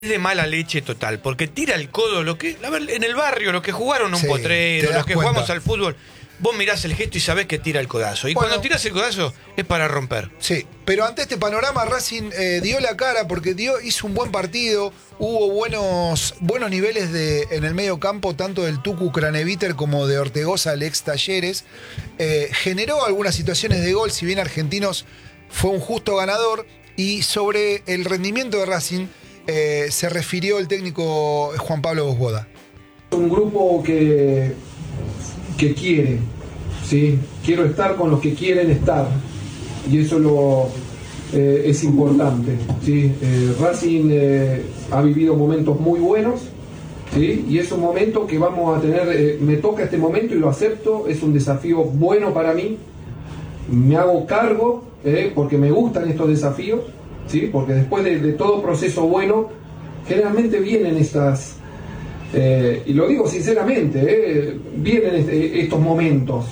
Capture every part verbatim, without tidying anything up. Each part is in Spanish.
Es de mala leche total, porque tira el codo, lo que, a ver, en el barrio, los que jugaron un Sí, te potrero, das los que cuenta. jugamos al fútbol, vos mirás el gesto y sabés que tira el codazo. Y Bueno. cuando tirás el codazo es para romper. Sí, pero ante este panorama Racing eh, dio la cara porque dio, hizo un buen partido, hubo buenos, buenos niveles de, en el medio campo, tanto del Tucu Craneviter como de Ortegoza, el ex Talleres. Eh, generó algunas situaciones de gol, si bien Argentinos fue un justo ganador. Y sobre el rendimiento de Racing eh, se refirió el técnico Juan Pablo Bosboda. Un grupo que, que quiere, ¿sí? Quiero estar con los que quieren estar, y eso lo, eh, es importante, ¿sí? Eh, Racing eh, ha vivido momentos muy buenos, ¿sí? Y es un momento que vamos a tener, eh, me toca este momento y lo acepto, es un desafío bueno para mí, me hago cargo, eh, porque me gustan estos desafíos, ¿sí? Porque después de, de todo proceso bueno, generalmente vienen estas... Eh, y lo digo sinceramente, eh, vienen este, estos momentos.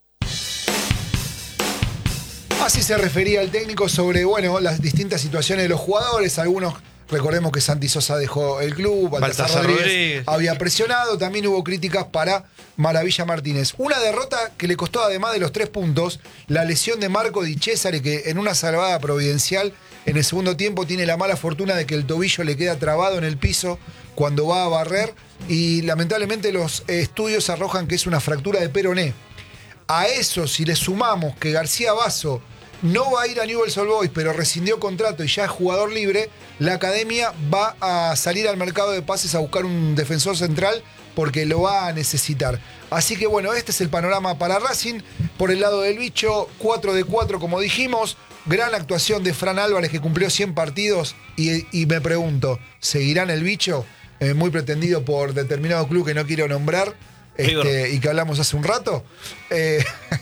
Así se refería el técnico sobre, bueno, las distintas situaciones de los jugadores. Algunos, recordemos que Santi Sosa dejó el club, Baltasar, Baltasar Rodríguez, Rodríguez había presionado, también hubo críticas para Maravilla Martínez. Una derrota que le costó, además de los tres puntos, la lesión de Marco Di Cesare, que en una salvada providencial en el segundo tiempo tiene la mala fortuna de que el tobillo le queda trabado en el piso cuando va a barrer, y lamentablemente los estudios arrojan que es una fractura de peroné. A eso, si le sumamos que García Basso no va a ir a Newell's Old Boys, pero rescindió contrato y ya es jugador libre, la academia va a salir al mercado de pases a buscar un defensor central porque lo va a necesitar. Así que bueno, este es el panorama para Racing. Por el lado del bicho, cuatro de cuatro como dijimos. Gran actuación de Fran Álvarez, que cumplió cien partidos, y, y me pregunto, ¿seguirán el bicho? Eh, muy pretendido por determinado club que no quiero nombrar. Este, y que hablamos hace un rato. Eh,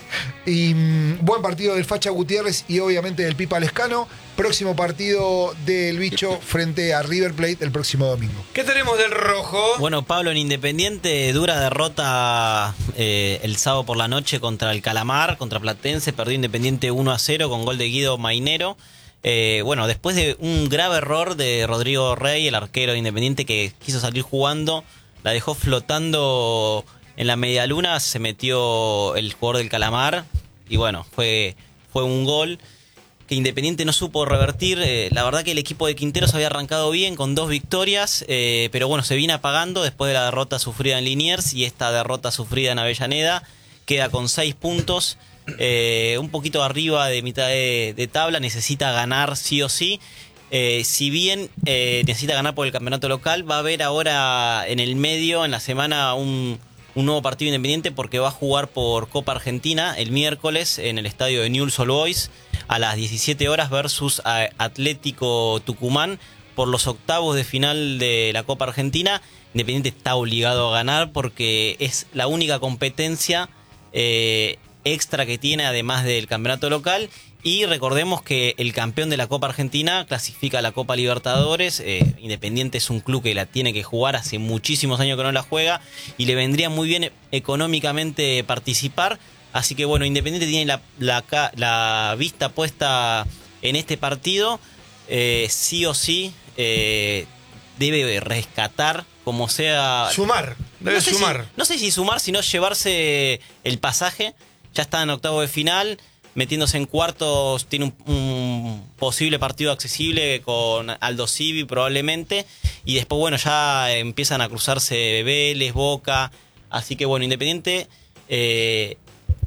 y mm, buen partido del Facha Gutiérrez y obviamente del Pipa Lescano. Próximo partido del bicho frente a River Plate el próximo domingo. ¿Qué tenemos del rojo? Bueno, Pablo, en Independiente, dura derrota eh, el sábado por la noche contra el Calamar, contra Platense. Perdió Independiente uno a cero con gol de Guido Mainero. Eh, bueno, después de un grave error de Rodrigo Rey, el arquero de Independiente, que quiso salir jugando, la dejó flotando en la medialuna, se metió el jugador del Calamar y bueno, fue, fue un gol que Independiente no supo revertir. Eh, la verdad que el equipo de Quinteros había arrancado bien con dos victorias, eh, pero bueno, se viene apagando después de la derrota sufrida en Liniers y esta derrota sufrida en Avellaneda. Queda con seis puntos, eh, un poquito arriba de mitad de, de tabla, necesita ganar sí o sí. Eh, si bien eh, necesita ganar por el campeonato local, va a haber ahora en el medio, en la semana, un... un nuevo partido Independiente porque va a jugar por Copa Argentina el miércoles en el estadio de Newell's Old Boys a las diecisiete horas versus Atlético Tucumán por los octavos de final de la Copa Argentina. Independiente está obligado a ganar porque es la única competencia eh, extra que tiene además del campeonato local. Y recordemos que el campeón de la Copa Argentina clasifica a la Copa Libertadores. Eh, Independiente es un club que la tiene que jugar, hace muchísimos años que no la juega y le vendría muy bien económicamente participar. Así que bueno, Independiente tiene la, la, la vista puesta en este partido. Eh, sí o sí eh, debe rescatar como sea. Sumar, debe no sé sumar. Si, no sé si sumar, sino llevarse el pasaje. Ya está en octavo de final. Metiéndose en cuartos, tiene un, un posible partido accesible con Aldo Civi probablemente. Y después, bueno, ya empiezan a cruzarse Vélez, Boca. Así que, bueno, Independiente, eh,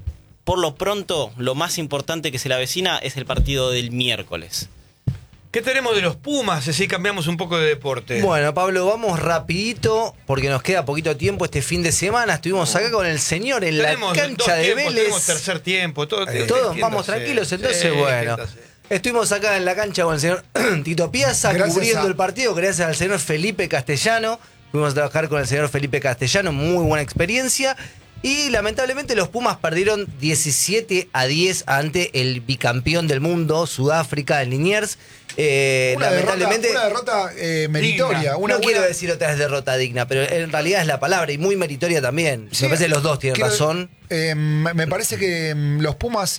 por lo pronto, lo más importante que se le avecina es el partido del miércoles. ¿Qué tenemos de los Pumas? Así cambiamos un poco de deporte. Bueno, Pablo, vamos rapidito porque nos queda poquito tiempo este fin de semana. Estuvimos acá con el señor en tenemos la cancha dos de tiempos, Vélez. Tenemos tercer tiempo. Todo, Eh, Todos vamos tranquilos, entonces, sí, bueno. entonces. Estuvimos acá en la cancha con el señor Tito Piazza, Gracias cubriendo a- el partido, gracias al señor Felipe Castellano. Fuimos a trabajar con el señor Felipe Castellano, muy buena experiencia. Y lamentablemente los Pumas perdieron diecisiete a diez ante el bicampeón del mundo, Sudáfrica, el Liniers. Eh, Una lamentablemente, derrota, una derrota eh, meritoria. Digna. Una no buena- quiero decir otra vez derrota digna, pero en realidad es la palabra y muy meritoria también. Sí, Me parece que los dos tienen quiero- razón. eh, me me parece que mm, los Pumas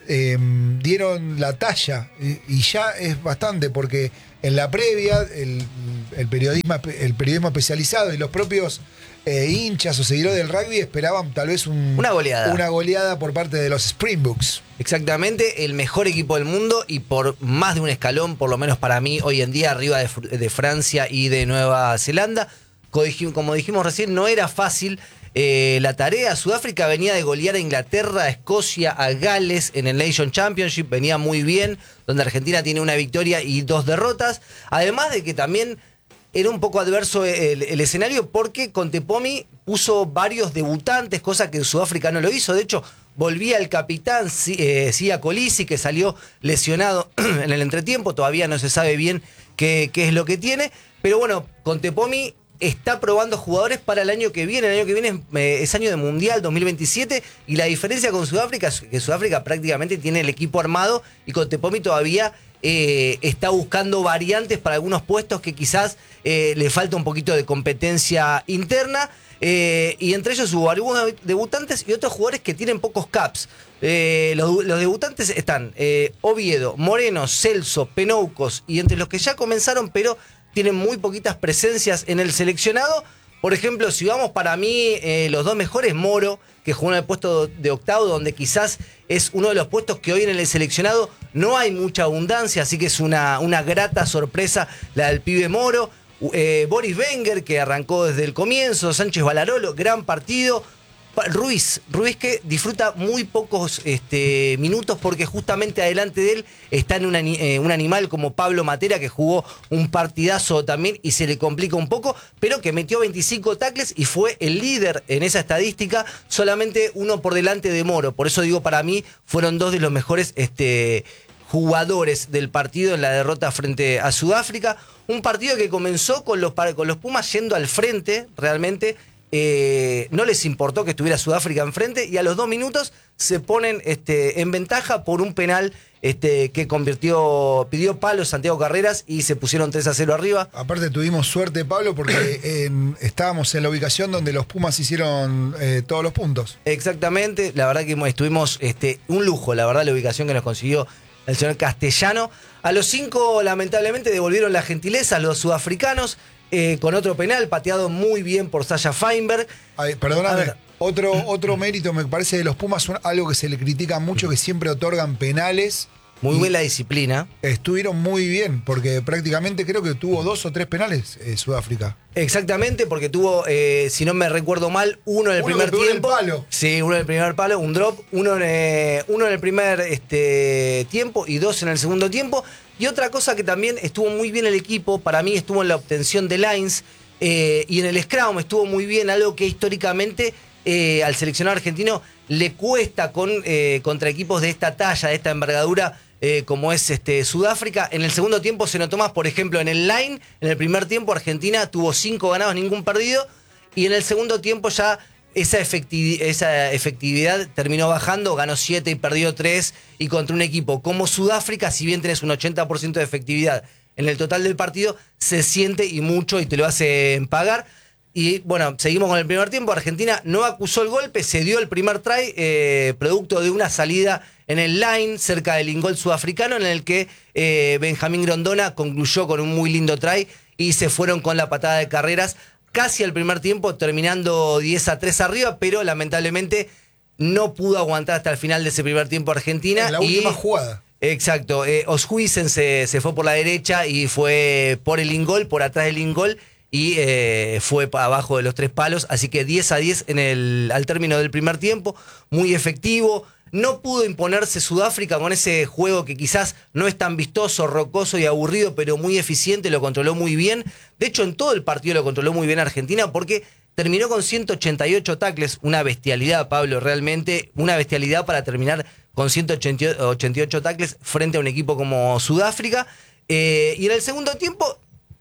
eh, dieron la talla y, y ya es bastante porque en la previa el, el, periodismo, el periodismo especializado y los propios eh, hinchas o seguidores del rugby esperaban tal vez un, una goleada. una goleada por parte de los Springboks. Exactamente, el mejor equipo del mundo y por más de un escalón, por lo menos para mí, hoy en día arriba de, de Francia y de Nueva Zelanda. Como dijimos recién, no era fácil eh, la tarea. Sudáfrica venía de golear a Inglaterra, a Escocia, a Gales en el Nation Championship, venía muy bien, donde Argentina tiene una victoria y dos derrotas. Además de que también era un poco adverso el, el escenario porque Contepomi puso varios debutantes, cosa que Sudáfrica no lo hizo. De hecho, volvía el capitán eh, Sia Kolisi, que salió lesionado en el entretiempo. Todavía no se sabe bien qué, qué es lo que tiene. Pero bueno, Contepomi está probando jugadores para el año que viene. El año que viene es, eh, es año de Mundial dos mil veintisiete y la diferencia con Sudáfrica es que Sudáfrica prácticamente tiene el equipo armado y Contepomi todavía eh, está buscando variantes para algunos puestos que quizás eh, le falta un poquito de competencia interna. Eh, y entre ellos hubo algunos debutantes y otros jugadores que tienen pocos caps. Eh, los, los debutantes están eh, Oviedo, Moreno, Celso, Penoucos y entre los que ya comenzaron pero tienen muy poquitas presencias en el seleccionado. Por ejemplo, si vamos para mí, eh, los dos mejores, Moro, que jugó en el puesto de octavo, donde quizás es uno de los puestos que hoy en el seleccionado no hay mucha abundancia, así que es una, una grata sorpresa la del pibe Moro. Eh, Boris Wenger, que arrancó desde el comienzo, Sánchez Balarolo, gran partido. Ruiz, Ruiz que disfruta muy pocos este, minutos porque justamente adelante de él está en un, eh, un animal como Pablo Matera que jugó un partidazo también y se le complica un poco, pero que metió veinticinco tackles y fue el líder en esa estadística, solamente uno por delante de Moro. Por eso digo, para mí fueron dos de los mejores este, jugadores del partido en la derrota frente a Sudáfrica. Un partido que comenzó con los, con los Pumas yendo al frente realmente. Eh, no les importó que estuviera Sudáfrica enfrente y a los dos minutos se ponen este, en ventaja por un penal este, que convirtió, pidió palo Santiago Carreras y se pusieron tres a cero arriba. Aparte tuvimos suerte, Pablo, porque en, estábamos en la ubicación donde los Pumas hicieron eh, todos los puntos. Exactamente, la verdad que estuvimos este, un lujo, la verdad la ubicación que nos consiguió el señor Castellano. A los cinco lamentablemente devolvieron la gentileza a los sudafricanos. Eh, con otro penal, pateado muy bien por Sasha Feinberg. Ay, perdóname, otro, otro mérito me parece de los Pumas, algo que se le critica mucho, que siempre otorgan penales. Muy buena disciplina. Estuvieron muy bien, porque prácticamente creo que tuvo dos o tres penales eh, Sudáfrica. Exactamente, porque tuvo, eh, si no me recuerdo mal, uno en el uno primer que tiempo. En el palo. Sí, uno en el primer palo, un drop, uno en, eh, uno en el primer este, tiempo y dos en el segundo tiempo. Y otra cosa que también estuvo muy bien el equipo, para mí estuvo en la obtención de lines eh, y en el scrum estuvo muy bien, algo que históricamente eh, al seleccionado argentino le cuesta con, eh, contra equipos de esta talla, de esta envergadura, eh, como es este, Sudáfrica. En el segundo tiempo se notó más, por ejemplo, en el line, en el primer tiempo Argentina tuvo cinco ganados, ningún perdido, y en el segundo tiempo ya esa, efectivi- esa efectividad terminó bajando, ganó siete y perdió tres, y contra un equipo como Sudáfrica, si bien tenés un ochenta por ciento de efectividad en el total del partido, se siente y mucho y te lo hacen pagar. Y bueno, seguimos con el primer tiempo. Argentina no acusó el golpe, se dio el primer try, eh, producto de una salida en el line cerca del ingol sudafricano, en el que eh, Benjamín Grondona concluyó con un muy lindo try y se fueron con la patada de Carreras casi al primer tiempo, terminando diez a tres arriba, pero lamentablemente no pudo aguantar hasta el final de ese primer tiempo Argentina. En la y, última jugada. Exacto, eh, Oshuisen se, se fue por la derecha y fue por el ingol, por atrás del ingol, y eh, fue abajo de los tres palos, así que diez a diez en el, al término del primer tiempo, muy efectivo. No pudo imponerse Sudáfrica con ese juego que quizás no es tan vistoso, rocoso y aburrido, pero muy eficiente, lo controló muy bien. De hecho, en todo el partido lo controló muy bien Argentina porque terminó con ciento ochenta y ocho tackles, una bestialidad, Pablo, realmente una bestialidad para terminar con ciento ochenta y ocho tackles frente a un equipo como Sudáfrica. Eh, y en el segundo tiempo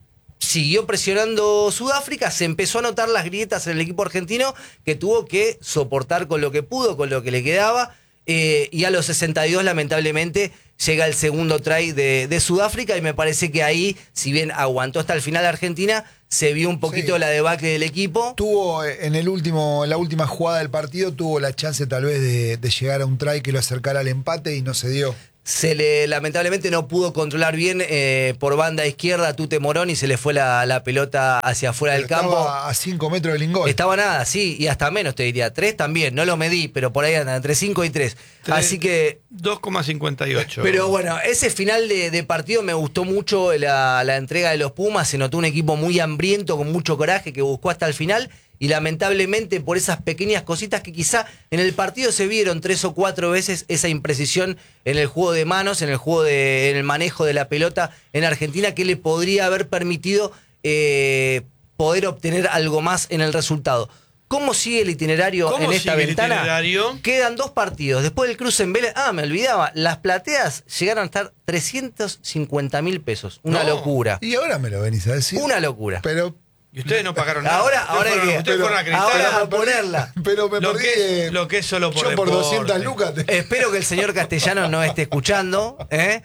siguió presionando Sudáfrica, se empezó a notar las grietas en el equipo argentino que tuvo que soportar con lo que pudo, con lo que le quedaba. Eh, y a los sesenta y dos lamentablemente llega el segundo try de, de Sudáfrica y me parece que ahí, si bien aguantó hasta el final Argentina, se vio un poquito Sí. la debacle del equipo. Tuvo eh, en el último, en la última jugada del partido, tuvo la chance tal vez de, de llegar a un try que lo acercara al empate y no se dio. Se le lamentablemente no pudo controlar bien eh, por banda izquierda a Tute Morón y se le fue la, la pelota hacia afuera Pero del campo. estaba a cinco metros del ingol. Estaba nada, sí, y hasta menos te diría. Tres también, no lo medí, pero por ahí andan entre cinco y tres. Tres- Así que dos coma cincuenta y ocho. pero bueno, ese final de, de partido me gustó mucho la, la entrega de los Pumas. Se notó un equipo muy hambriento, con mucho coraje, que buscó hasta el final. Y lamentablemente por esas pequeñas cositas que quizá en el partido se vieron tres o cuatro veces, esa imprecisión en el juego de manos, en el juego de, en el manejo de la pelota en Argentina, que le podría haber permitido eh, poder obtener algo más en el resultado. ¿Cómo sigue el itinerario ¿Cómo en esta sigue el ventana? itinerario? Quedan dos partidos. Después del cruce en Vélez. Ah, me olvidaba. Las plateas llegaron a estar trescientos cincuenta mil pesos. Una No. locura. Y ahora me lo venís a decir. Una locura. Pero, Y ustedes no pagaron nada. Ahora, Ustedes ahora hay fueron- que. ustedes fueron a acreditar. Ahora Pero a me perdí- ponerla. pero me Lo perdí. que, eh, es, lo que es solo por yo por deporte. doscientas lucas. te- Espero que el señor Castellano no esté escuchando. ¿eh?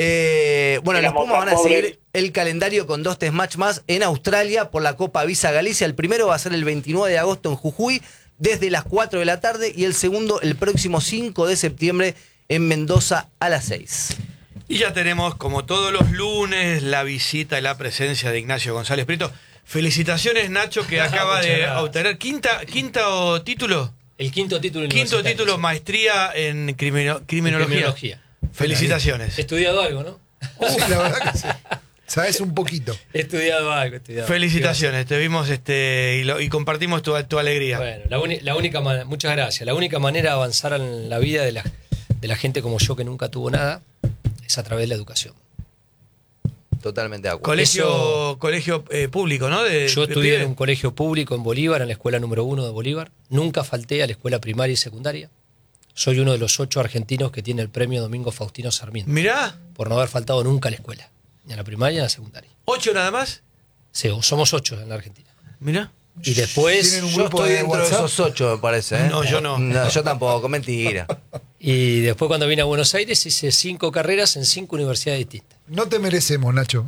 Eh, bueno, los Éramos Pumas tan van a pobres. seguir el calendario con dos test match más en Australia por la Copa Visa Galicia. El primero va a ser el veintinueve de agosto en Jujuy, desde las cuatro de la tarde, y el segundo el próximo cinco de septiembre en Mendoza a las seis. Y ya tenemos, como todos los lunes, la visita y la presencia de Ignacio González Prieto. Felicitaciones, Nacho, que acaba Muchas de gracias. obtener quinta, quinto título. El quinto título Quinto universitario, título, sí. maestría en crimino- criminología. Criminología. Felicitaciones. He estudiado algo, ¿no? Uh, la verdad que sí. Sabes un poquito. He estudiado algo, he estudiado algo. Felicitaciones, te vimos este y, lo- y compartimos tu, tu alegría. Bueno, la, uni- la única man- muchas gracias. La única manera de avanzar en la vida de la, de la gente como yo que nunca tuvo nada es a través de la educación. Totalmente de acuerdo. Colegio, Eso- colegio eh, público, ¿no? De, Yo de estudié pibe. en un colegio público en Bolívar, en la escuela número uno de Bolívar. Nunca falté a la escuela primaria y secundaria. Soy uno de los ocho argentinos que tiene el premio Domingo Faustino Sarmiento Mirá, por no haber faltado nunca a la escuela, ni a la primaria ni a la secundaria. ocho nada más. Sí, somos ocho en la Argentina. Mirá. Y después, ¿Tienen un Yo grupo estoy de dentro de WhatsApp? esos ocho, me parece. ¿eh? No, yo no. No, yo tampoco, mentira. y después cuando vine a Buenos Aires hice cinco carreras en cinco universidades distintas. No te merecemos, Nacho.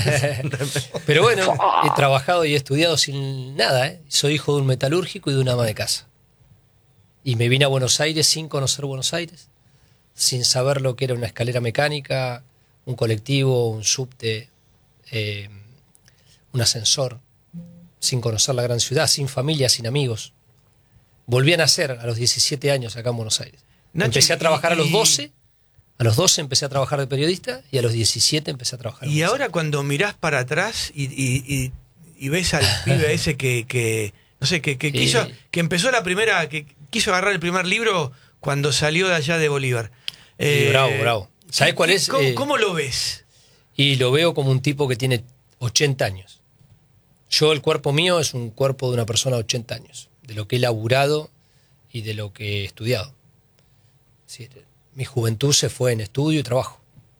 Pero bueno, he trabajado y he estudiado sin nada, ¿eh? Soy hijo de un metalúrgico y de una ama de casa. Y me vine a Buenos Aires sin conocer Buenos Aires, sin saber lo que era una escalera mecánica, un colectivo, un subte, eh, un ascensor, sin conocer la gran ciudad, sin familia, sin amigos. Volví a nacer a los diecisiete años acá en Buenos Aires. Nacho, empecé a trabajar a los y- doce, a los doce empecé a trabajar de periodista y a los diecisiete empecé a trabajar. en Y Buenos ahora cuando mirás para atrás y, y- y- y ves al pibe ese que, que no sé, que, que Sí. quiso, que empezó la primera, que quiso agarrar el primer libro cuando salió de allá de Bolívar. Sí, bravo, bravo. ¿Sabés cuál es? ¿Cómo, Eh, cómo lo ves? Y lo veo como un tipo que tiene ochenta años. Yo, el cuerpo mío es un cuerpo de una persona de ochenta años, de lo que he laburado y de lo que he estudiado. Sí, mi juventud se fue en estudio y trabajo.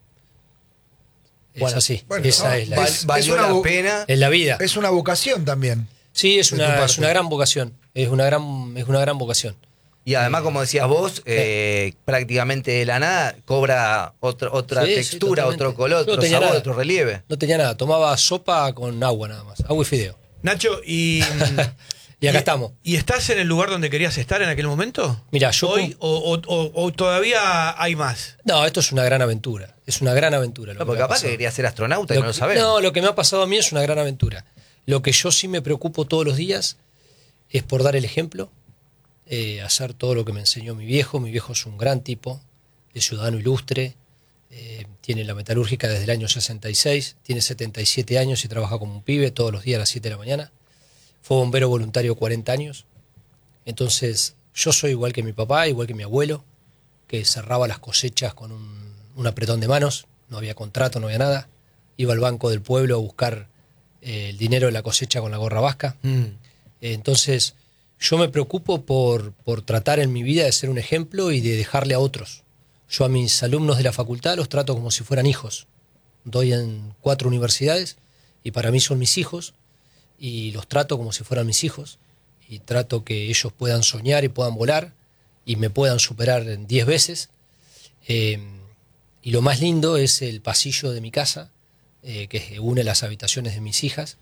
Es Bueno, así, bueno, esa no, es la, Val- es- valió una la vo- pena. es la vida. Es una vocación también. Sí, es de tu una, parte. es una gran vocación, es una gran, es una gran vocación. Y además, como decías vos, eh, prácticamente de la nada cobra otra, otra Sí, sí, textura, totalmente. otro color, Yo no otro tenía sabor, nada. otro relieve. No tenía nada, tomaba sopa con agua nada más, agua y fideo. Nacho, y, Y acá estamos. ¿Y estás en el lugar donde querías estar en aquel momento? Mira, yo hoy cum- o, o- o- o todavía hay más. No, esto es una gran aventura, es una gran aventura. Lo No, que porque me ha capaz que pasado. quería ser astronauta y Lo no lo que- sabés. No, lo que me ha pasado a mí es una gran aventura. Lo que yo sí me preocupo todos los días es por dar el ejemplo, eh, hacer todo lo que me enseñó mi viejo. Mi viejo es un gran tipo, es ciudadano ilustre, eh, tiene la metalúrgica desde el año sesenta y seis, tiene setenta y siete años y trabaja como un pibe todos los días a las siete de la mañana. Fue bombero voluntario cuarenta años. Entonces, yo soy igual que mi papá, igual que mi abuelo, que cerraba las cosechas con un, un apretón de manos, no había contrato, no había nada. Iba al banco del pueblo a buscar eh, el dinero de la cosecha con la gorra vasca. Mm. Eh, entonces, yo me preocupo por, por tratar en mi vida de ser un ejemplo y de dejarle a otros. Yo a mis alumnos de la facultad los trato como si fueran hijos. Doy en cuatro universidades y para mí son mis hijos y los trato como si fueran mis hijos y trato que ellos puedan soñar y puedan volar y me puedan superar en diez veces. Eh, y lo más lindo es el pasillo de mi casa, eh, que une las habitaciones de mis hijas,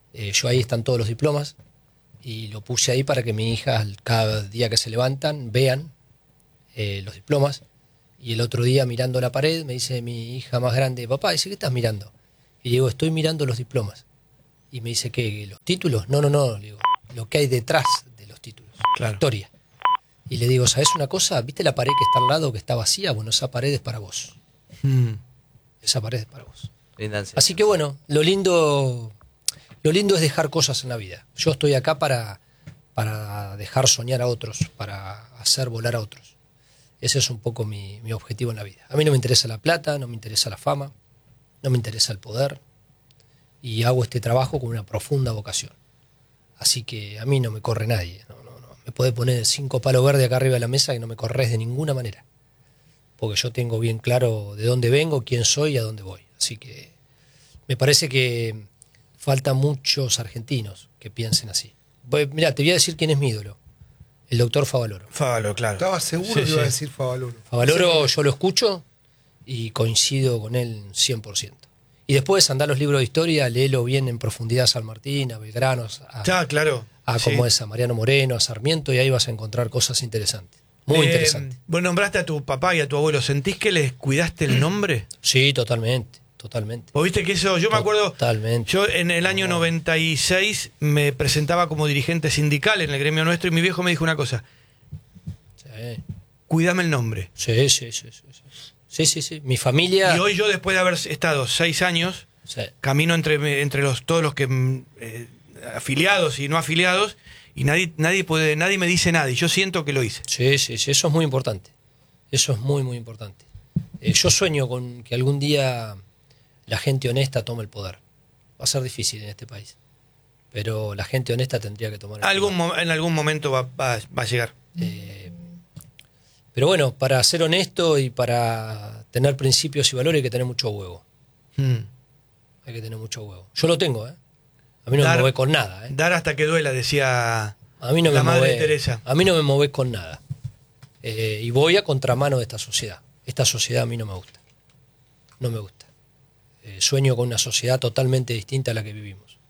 Eh, yo ahí están todos los diplomas y lo puse ahí para que mi hija, cada día que se levantan, vean eh, los diplomas. Y el otro día, mirando la pared, me dice mi hija más grande, papá, dice, ¿qué estás mirando? Y digo, estoy mirando los diplomas. Y me dice, ¿qué? ¿Los títulos? No, no, no, le digo, lo que hay detrás de los títulos, Claro. la historia. Y le digo, ¿sabes una cosa? ¿Viste la pared que está al lado, que está vacía? Bueno, esa pared es para vos. Mm. Esa pared es para vos. Ríndanse. Así que bueno, lo lindo, lo lindo es dejar cosas en la vida. Yo estoy acá para, para dejar soñar a otros, para hacer volar a otros. Ese es un poco mi, mi objetivo en la vida. A mí no me interesa la plata, no me interesa la fama, no me interesa el poder. Y hago este trabajo con una profunda vocación. Así que a mí no me corre nadie. No, no, no. Me puede poner cinco palos verdes acá arriba de la mesa que no me corres de ninguna manera. Porque yo tengo bien claro de dónde vengo, quién soy y a dónde voy. Así que me parece que faltan muchos argentinos que piensen así. Mirá, te voy a decir quién es mi ídolo. El doctor Favaloro. Fávalo, claro. Estaba seguro Sí, que iba a sí. decir Favaloro. Favaloro yo lo escucho y coincido con él cien por ciento. Y después andá los libros de historia, léelo bien en profundidad a San Martín, a Belgrano, a, Ya, claro. a Sí. como es, a Mariano Moreno, a Sarmiento, y ahí vas a encontrar cosas interesantes. Muy Eh, interesantes. Vos nombraste a tu papá y a tu abuelo. ¿Sentís que les cuidaste el nombre? Sí, totalmente, totalmente. Vos viste que eso, yo me acuerdo, Totalmente. yo en el año noventa y seis me presentaba como dirigente sindical en el gremio nuestro y mi viejo me dijo una cosa, Sí, cuidame el nombre. sí, sí, sí, sí, sí. Sí, sí, sí. Mi familia... Y hoy yo, después de haber estado seis años, Sí. camino entre, entre los, todos los que mm, eh, afiliados y no afiliados, y nadie, nadie puede, nadie me dice nada, y yo siento que lo hice. Sí, sí, sí, eso es muy importante. Eso es muy, muy importante. Eh, yo sueño con que algún día la gente honesta tome el poder. Va a ser difícil en este país, pero la gente honesta tendría que tomar el Algún, poder. mo- en algún momento va, va- va a llegar. Eh, pero bueno, para ser honesto y para tener principios y valores hay que tener mucho huevo. Mm. Hay que tener mucho huevo. Yo lo tengo, ¿eh? A mí no Dar- me mueve con nada, ¿eh? Dar hasta que duela, decía A mí no la me madre mueve, de Teresa. A mí no me mueve con nada. Eh, y voy a contramano de esta sociedad. Esta sociedad a mí no me gusta. No me gusta. Eh, sueño con una sociedad totalmente distinta a la que vivimos.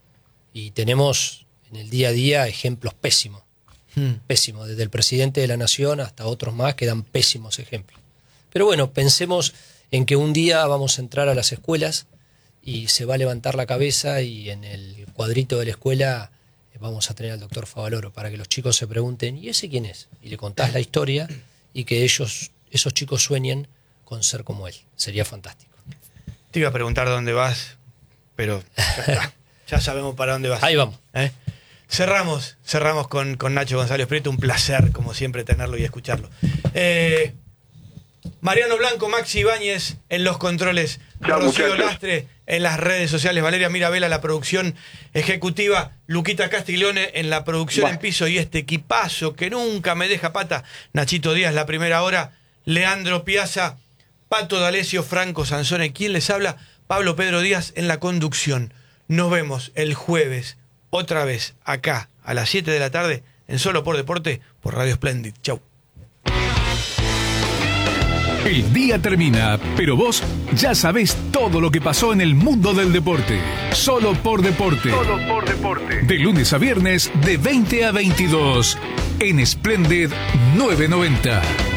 Y tenemos en el día a día ejemplos pésimos. Mm. Pésimos. Desde el presidente de la nación hasta otros más que dan pésimos ejemplos. Pero bueno, pensemos en que un día vamos a entrar a las escuelas y se va a levantar la cabeza y en el cuadrito de la escuela vamos a tener al doctor Favaloro para que los chicos se pregunten, ¿y ese quién es? Y le contás la historia y que ellos, esos chicos sueñen con ser como él. Sería fantástico. Te iba a preguntar dónde vas, pero ya está. Ya sabemos para dónde vas. Ahí vamos. ¿Eh? Cerramos, cerramos con, con Nacho González Prieto. Un placer, como siempre, tenerlo y escucharlo. Eh, Mariano Blanco, Maxi Ibáñez en los controles, Chao, Rocío muchachos. Lastre en las redes sociales, Valeria Mirabella, la producción ejecutiva, Luquita Castiglione en la producción Buah. en piso y este equipazo que nunca me deja pata, Nachito Díaz, la primera hora, Leandro Piazza, Pato D'Alessio, Franco Sansone, ¿quién les habla? Pablo Pedro Díaz en la conducción. Nos vemos el jueves, otra vez, acá, a las siete de la tarde, en Solo por Deporte, por Radio Splendid. Chau. El día termina, pero vos ya sabés todo lo que pasó en el mundo del deporte. Solo por Deporte. Solo por deporte. De lunes a viernes, de veinte a veintidós. En Splendid novecientos noventa.